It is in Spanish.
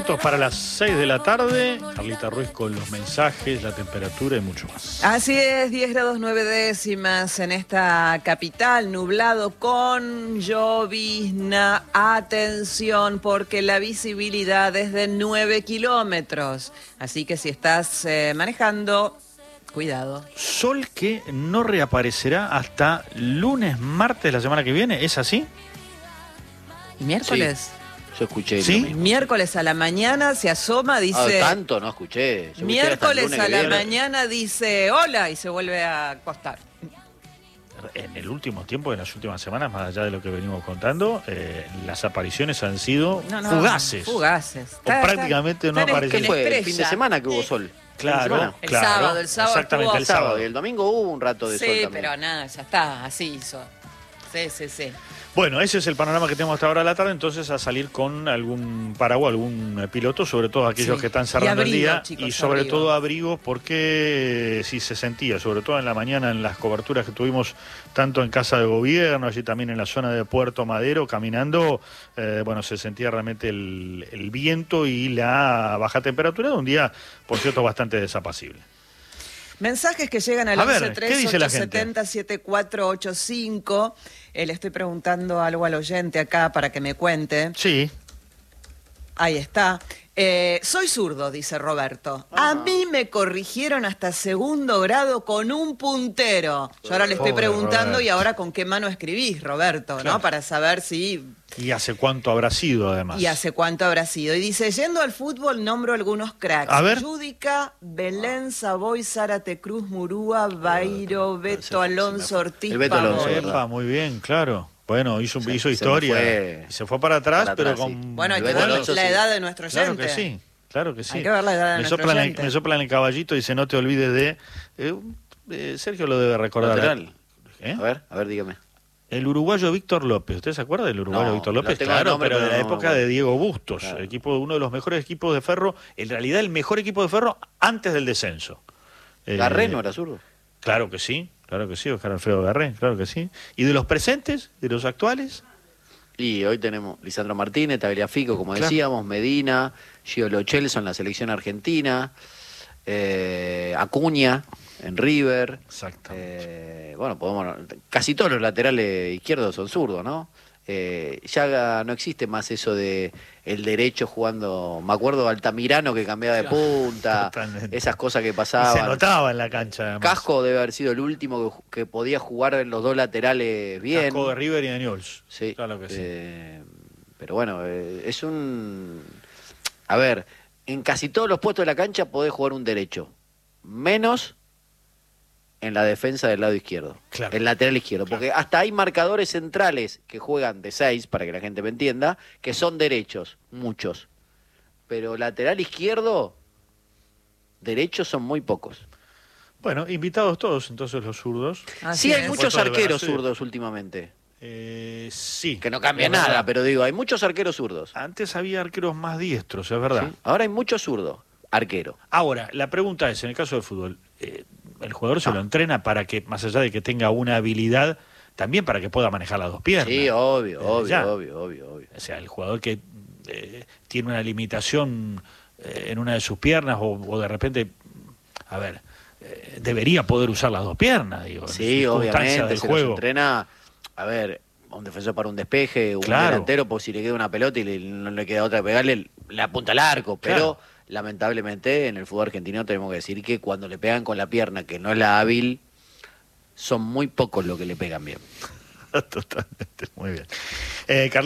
Para las 6 de la tarde, Carlita Ruiz con los mensajes, la temperatura y mucho más. Así es, 10 grados 9 décimas en esta capital, nublado con llovizna. Atención, porque la visibilidad es de 9 kilómetros. Así que si estás manejando, cuidado. Sol que no reaparecerá hasta lunes, martes la semana que viene, ¿es así? ¿Miércoles? Sí. Yo escuché. ¿Sí? Miércoles a la mañana se asoma, dice... tanto no escuché. Yo miércoles a la mañana dice hola y se vuelve a acostar. En el último tiempo, en las últimas semanas, más allá de lo que venimos contando, las apariciones han sido fugaces. Fugaces. O prácticamente no aparecieron. ¿Qué fue? El fin de semana que hubo sol. Claro, El claro. sábado Exactamente, el sábado. Y el domingo hubo un rato de sol también. Sí, pero nada, ya está, así hizo. Sí. Bueno, ese es el panorama que tenemos hasta ahora de la tarde, entonces a salir con algún paraguas, algún piloto, sobre todo aquellos que están cerrando abrigo, el día, chicos, y sobre abrigo. todo abrigo, porque sí se sentía, sobre todo en la mañana en las coberturas que tuvimos tanto en Casa de Gobierno, allí también en la zona de Puerto Madero, caminando, se sentía realmente el viento y la baja temperatura de un día, por cierto, bastante desapacible. Mensajes que llegan al 1138707485. Le estoy preguntando algo al oyente acá para que me cuente. Sí. Ahí está. Soy zurdo, dice Roberto. A mí me corrigieron hasta segundo grado con un puntero. Yo ahora le estoy preguntando, Roberto. ¿y ahora con qué mano escribís, Roberto? Claro. ¿No? Para saber si... ¿Y hace cuánto habrá sido, además? ¿Y hace cuánto habrá sido? Y dice, yendo al fútbol, nombro algunos cracks. A ver. Yudica, Belén, Savoy, Zárate Cruz, Murúa, Bairo, Beto, Alonso, Ortiz, El Beto Alonso, Pavón. ¿verdad? Muy bien, claro. Bueno, hizo Se historia. fue Y se fue para atrás, pero sí. con... Bueno, hay que Beto ver Alonso, la sí. edad de nuestro oyente. Claro que sí. Hay que ver la edad de me nuestro soplan, oyente. me soplan el caballito y dice, no te olvides de... Sergio lo debe recordar. Lateral. ¿Eh? A ver, dígame. El uruguayo Víctor López. ¿Usted se acuerda del uruguayo No, Víctor lo López? tengo de Claro, nombre, pero de la pero no, época bueno. de Diego Bustos. Claro. Uno de los mejores equipos de Ferro. En realidad, el mejor equipo de Ferro antes del descenso. Garré no era zurdo. Claro que sí, Oscar Alfredo Garré, claro que sí. ¿Y de los presentes, de los actuales? Y hoy tenemos Lisandro Martínez, Tagliafico, como Claro. decíamos, Medina, Gio Lo Celso en la selección argentina, Acuña en River. Exactamente. Casi todos los laterales izquierdos son zurdos, ¿no? Ya no existe más eso de el derecho jugando, me acuerdo Altamirano que cambiaba de punta, Totalmente. esas cosas que Y pasaban. se notaba en la cancha, además. Casco debe haber sido el último que podía jugar en los dos laterales bien. Casco de River y de Newell's. Sí. Claro que sí. Pero bueno, es un... A ver, en casi todos los puestos de la cancha podés jugar un derecho, menos en la defensa del lado izquierdo, Claro. el lateral izquierdo, porque hasta hay marcadores centrales que juegan de 6, para que la gente me entienda, que son derechos, muchos. Pero lateral izquierdo, derechos son muy pocos. Bueno, invitados todos, entonces, los zurdos. Así Sí, hay es. muchos Foto de arqueros Brasil. zurdos últimamente, Sí. que no cambia Es verdad. nada, pero digo, hay muchos arqueros zurdos. Antes había arqueros más diestros, es verdad. ¿Sí? Ahora hay muchos zurdos, arquero. Ahora, la pregunta es, en el caso del fútbol, ¿el jugador se lo entrena para que, más allá de que tenga una habilidad, también para que pueda manejar las dos piernas? Sí, obvio. O sea, el jugador que tiene una limitación en una de sus piernas o de repente, a ver, debería poder usar las dos piernas, digo, en Sí, circunstancias obviamente, del se juego. los entrena, a ver, a un defensor para un despeje, un Claro. delantero, por si le queda una pelota y no le queda otra que pegarle, le apunta al arco, pero Claro. lamentablemente en el fútbol argentino tenemos que decir que cuando le pegan con la pierna, que no es la hábil, son muy pocos los que le pegan bien. Totalmente, muy bien.